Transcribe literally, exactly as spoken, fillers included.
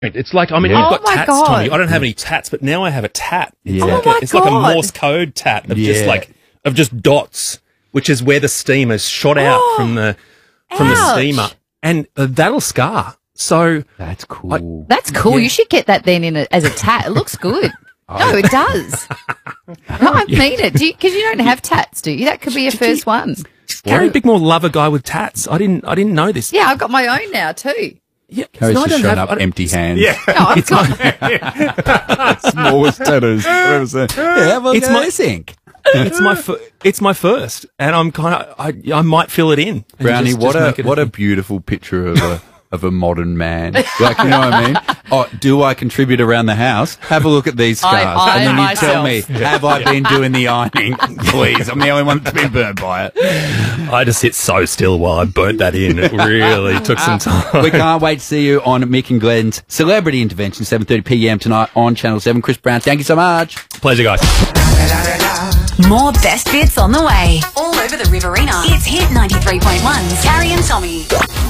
It's like, I mean, Yeah. you've got Oh my tats, God. Tommy. I don't have any tats, but now I have a tat. It's Yeah. like Oh a, my it's like a God. Morse code tat of just Yeah. like of just dots, which is where the steam is shot out Oh, from the from the ouch. steamer, and uh, that'll scar. So That's cool. That's cool. You should get that then in a, as a tat. It looks good. No, it does. No, I mean it. Because you, you don't have tats, do you? That could be your first one. Gary Bickmore love a guy with tats. I didn't I didn't know this. Yeah, I've got my own now too. Yeah, Carrie's no, I just don't showing have- up I don't- empty hands. Yeah, No, I've got. Smallest tattoos I've ever seen. Yeah, have a look It's at my- this ink. it's my fir- it's my first, and I'm kind of I I might fill it in. and Brownie, just- what just make a it what a beautiful picture of a of a modern man. Like, you know what I mean? Oh, do I contribute around the house? Have a look at these scars, I and then you iron tell me, myself. have I been doing the ironing? Please, I'm the only one that's been burnt by it. I just sit so still while I burnt that in. It really took some time. We can't wait to see you on Mick and Glenn's Celebrity Intervention, seven thirty p m tonight on Channel seven. Chris Brown, thank you so much. Pleasure, guys. More best bits on the way. All over the Riverina. It's Hit ninety-three point one's Carrie and Tommy.